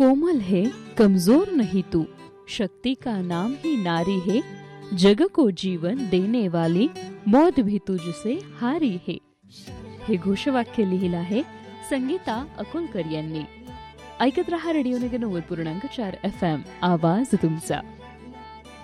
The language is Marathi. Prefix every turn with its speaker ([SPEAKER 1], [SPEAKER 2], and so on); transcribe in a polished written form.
[SPEAKER 1] कोमल है कमजोर नहीं तू, शक्ति का नाम ही नारी है, जग को जीवन देने वाली मौत भी तुझसे हारी है. हे घोषवाक्य लिहिलं आहे संगीता अकोलकर यांनी. ऐकत रहा रेडिओ निगम 90.4 FM, आवाज तुमचा.